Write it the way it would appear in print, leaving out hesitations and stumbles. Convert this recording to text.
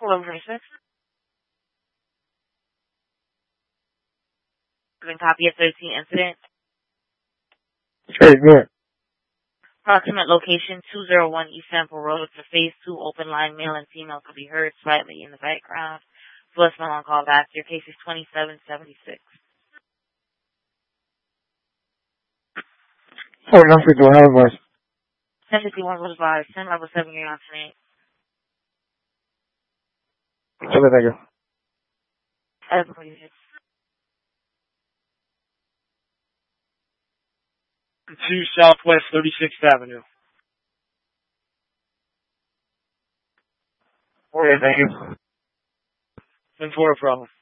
11:36. Giving copy of 13 incident. Hey, good. Approximate location 201 East Sample Road. It's a phase 2 open line. Male and female could be heard slightly in the background. Voicemail on call back. Your case is 2776. Oh, no, we do have a 1051 was by 10 level 7 year on tonight. Thank you. As please. 2 Southwest 36th Avenue. Okay, thank you. And for a problem.